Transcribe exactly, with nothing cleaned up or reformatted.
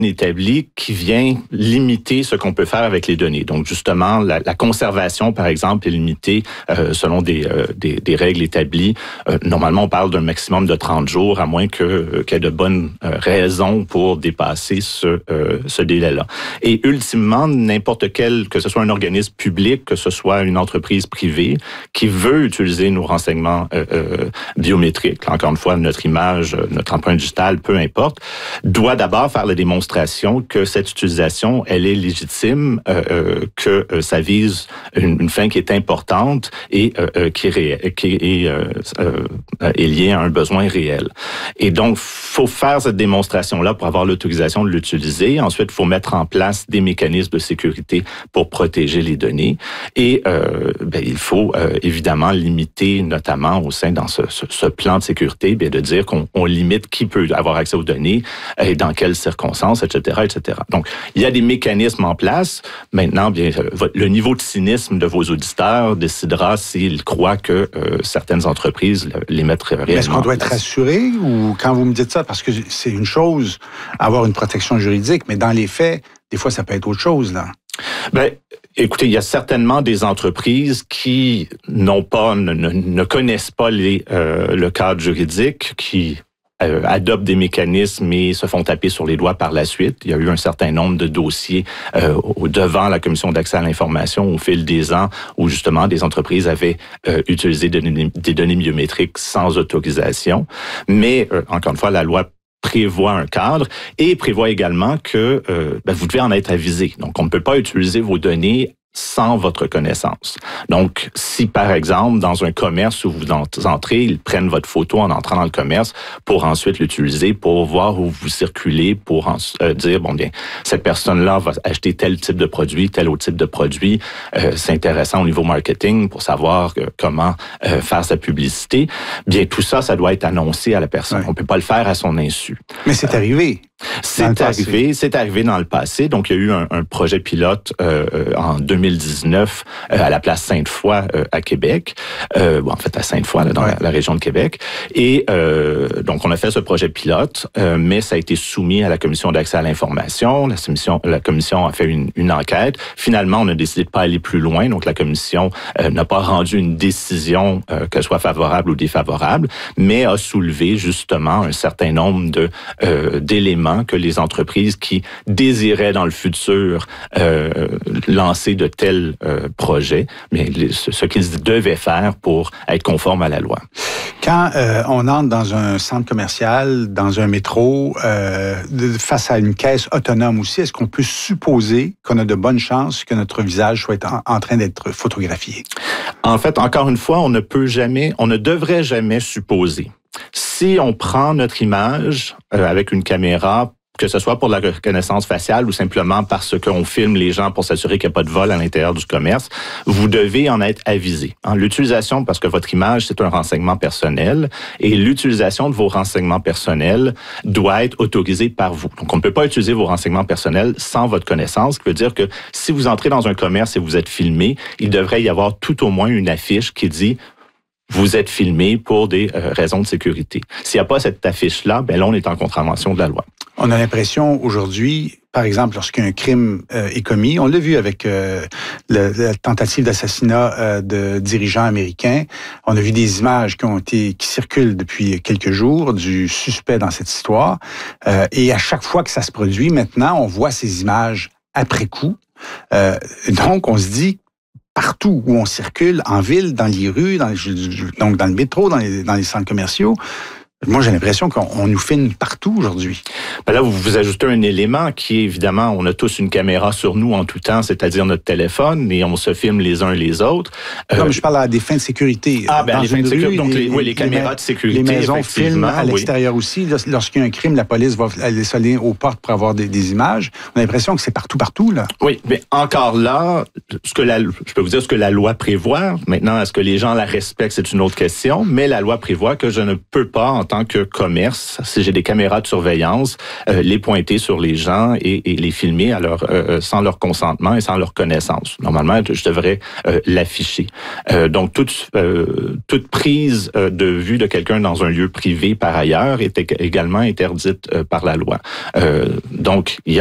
établi qui vient limiter ce qu'on peut faire avec les données. Donc, justement, la, la conservation, par exemple, est limitée euh, selon des, euh, des, des règles établies. Euh, normalement, on parle d'un maximum de trente jours, à moins que, euh, qu'il y ait de bonnes euh, raisons pour dépasser ce, euh, ce délai-là. Et ultimement, n'importe quel, que ce soit un organisme public, que ce soit une entreprise privée, qui veut utiliser nos renseignements euh, euh, biométriques, encore une fois, notre image, notre empreinte digitale, peu importe, doit d'abord faire la démonstration que cette utilisation, elle est légitime, euh, euh, que euh, ça vise une, une fin qui est importante et euh, qui, est, ré, qui est, euh, euh, est liée à un besoin réel. Et donc, faut faire cette démonstration-là pour avoir l'autorisation de l'utiliser. Ensuite, il faut mettre en place des mécanismes de sécurité pour protéger les données. Et euh, ben, il faut euh, évidemment limiter, notamment au sein dans ce, ce, ce plan de sécurité, bien, de dire qu'on on limite qui peut avoir accès aux données et dans quelles circonstances, et cetera, et cetera. Donc, il y a des mécanismes en place. Maintenant, bien, le niveau de cynisme de vos auditeurs décidera s'ils croient que euh, certaines entreprises les mettent réellement. Est-ce qu'on doit être rassuré ou quand vous me dites ça, parce que c'est une chose avoir une protection juridique, mais dans les faits, des fois, ça peut être autre chose, là. Ben, écoutez, il y a certainement des entreprises qui n'ont pas, ne, ne connaissent pas les, euh, le cadre juridique, qui Euh, adoptent des mécanismes et se font taper sur les doigts par la suite. Il y a eu un certain nombre de dossiers euh, au devant la Commission d'accès à l'information au fil des ans où justement des entreprises avaient euh, utilisé des données, des données biométriques sans autorisation. Mais euh, encore une fois, la loi prévoit un cadre et prévoit également que euh, ben, vous devez en être avisé. Donc, on ne peut pas utiliser vos données sans votre connaissance. Donc, si par exemple, dans un commerce où vous entrez, ils prennent votre photo en entrant dans le commerce pour ensuite l'utiliser pour voir où vous circulez, pour en, euh, dire, bon bien, cette personne-là va acheter tel type de produit, tel autre type de produit. Euh, c'est intéressant au niveau marketing pour savoir euh, comment euh, faire sa publicité. Bien, tout ça, ça doit être annoncé à la personne. Oui. On peut pas le faire à son insu. Mais c'est euh, arrivé. C'est arrivé, c'est arrivé dans le passé. Donc, il y a eu un, un projet pilote euh, en deux mille dix-neuf euh, à la place Sainte-Foy euh, à Québec. Euh, bon, en fait, à Sainte-Foy, là, dans ouais. la, la région de Québec. Et euh, donc, on a fait ce projet pilote, euh, mais ça a été soumis à la Commission d'accès à l'information. La commission, la commission a fait une, une enquête. Finalement, on a décidé de pas aller plus loin. Donc, la commission euh, n'a pas rendu une décision, euh, qu'elle soit favorable ou défavorable, mais a soulevé justement un certain nombre de euh, d'éléments que les entreprises qui désiraient dans le futur euh, lancer de tels euh, projets, mais ce qu'ils devaient faire pour être conformes à la loi. Quand euh, on entre dans un centre commercial, dans un métro, euh, face à une caisse autonome aussi, est-ce qu'on peut supposer qu'on a de bonnes chances que notre visage soit en, en train d'être photographié? En fait, encore une fois, on ne peut jamais, on ne devrait jamais supposer. Si on prend notre image euh, avec une caméra, que ce soit pour la reconnaissance faciale ou simplement parce qu'on filme les gens pour s'assurer qu'il n'y a pas de vol à l'intérieur du commerce, vous devez en être avisé. Hein, l'utilisation, parce que votre image, c'est un renseignement personnel, et l'utilisation de vos renseignements personnels doit être autorisée par vous. Donc, on ne peut pas utiliser vos renseignements personnels sans votre connaissance, ce qui veut dire que si vous entrez dans un commerce et vous êtes filmé, il devrait y avoir tout au moins une affiche qui dit vous êtes filmé pour des euh, raisons de sécurité. S'il n'y a pas cette affiche-là, ben là, on est en contravention de la loi. On a l'impression aujourd'hui, par exemple, lorsqu'un crime euh, est commis, on l'a vu avec euh, le, la tentative d'assassinat euh, de dirigeants américains, on a vu des images qui ont été qui circulent depuis quelques jours du suspect dans cette histoire, euh, et à chaque fois que ça se produit, maintenant, on voit ces images après coup. Euh, donc, on se dit partout où on circule, en ville, dans les rues, dans les, donc dans le métro, dans les, dans les centres commerciaux. Moi, j'ai l'impression qu'on nous filme partout aujourd'hui. Ben là, vous vous ajoutez un élément qui est, évidemment, on a tous une caméra sur nous en tout temps, c'est-à-dire notre téléphone, et on se filme les uns les autres. Non, euh, mais je parle à des fins de sécurité. Ah, ben, dans les fins de sécurité, rue, donc les, les, oui, les caméras les, de sécurité, les maisons filment à l'extérieur oui. aussi. Lorsqu'il y a un crime, la police va aller sonner aux portes pour avoir des, des images. On a l'impression que c'est partout, partout, là. Oui, mais encore là, ce que la, je peux vous dire ce que la loi prévoit. Maintenant, est-ce que les gens la respectent, c'est une autre question, mais la loi prévoit que je ne peux pas, en tant que commerce, si j'ai des caméras de surveillance, euh, les pointer sur les gens et, et les filmer à leur, euh, sans leur consentement et sans leur connaissance. Normalement, je devrais euh, l'afficher. Euh, donc, toute, euh, toute prise euh, de vue de quelqu'un dans un lieu privé, par ailleurs, est également interdite euh, par la loi. Euh, donc, il y a